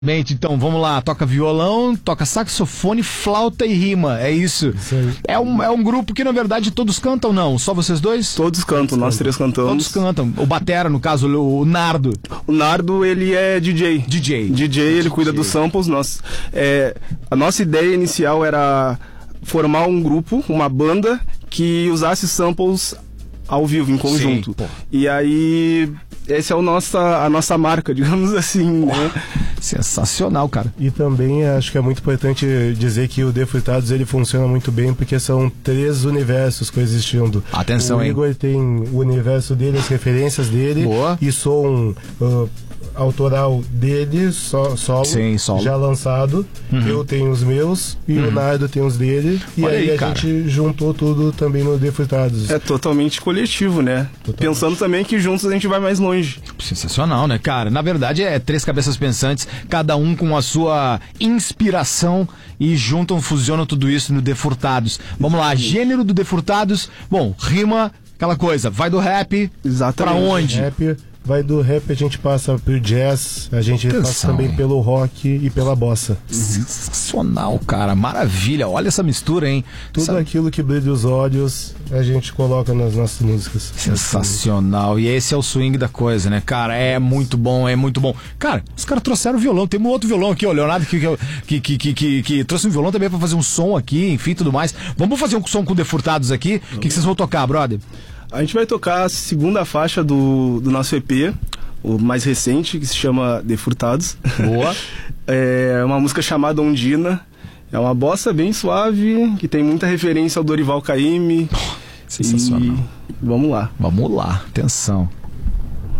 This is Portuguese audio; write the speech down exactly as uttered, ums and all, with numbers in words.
Mente, então, vamos lá, toca violão, toca saxofone, flauta e rima, é isso. Isso aí. É um, é um grupo que, na verdade, todos cantam, não? Só vocês dois? Todos cantam, nós três cantamos. Todos cantam. O batera, no caso, o Nardo. O Nardo, ele é D J. D J. D J, ele D J. cuida dos samples. Nós, é, a nossa ideia inicial era formar um grupo, uma banda, que usasse samples ao vivo, em conjunto. Sim, e aí, essa é o nossa, a nossa marca, digamos assim, né? Sensacional, cara. E também acho que é muito importante dizer que o Defrutados ele funciona muito bem porque são três universos coexistindo. Atenção, o hein? Igor tem o universo dele, as referências dele. Boa. E som uh, autoral dele, so, solo, Sim, solo, já lançado. Uhum. Eu tenho os meus e uhum. o Nardo tem os dele. E Olha aí, aí, a cara. gente juntou tudo também no Defrutados. É totalmente coletivo, né? Totalmente. Pensando também que juntos a gente vai mais longe. Sensacional, né, cara? Na verdade é três cabeças pensantes, cada um com a sua inspiração e juntam, fusionam tudo isso no Defurtados. Vamos lá, gênero do Defurtados. Bom, rima, aquela coisa, vai do rap. Exatamente. Pra onde? Rap. Vai do rap, a gente passa pro jazz, a gente Atenção, passa também hein? pelo rock e pela bossa. Sensacional, cara, maravilha, olha essa mistura, hein? Tudo Essa... aquilo que brilha os olhos, a gente coloca nas nossas músicas. Sensacional, e esse é o swing da coisa, né, cara? É muito bom, é muito bom. Cara, os caras trouxeram violão, tem um outro violão aqui, ó, o Leonardo que, que, que, que, que, que trouxe um violão também pra fazer um som aqui, enfim, tudo mais. Vamos fazer um som com Defurtados aqui, o que, que vocês vão tocar, brother? A gente vai tocar a segunda faixa do, do nosso E P, o mais recente, que se chama Defurtados. Boa. É uma música chamada Ondina. É uma bossa bem suave, que tem muita referência ao Dorival Caymmi. Sensacional. E vamos lá. Vamos lá, atenção.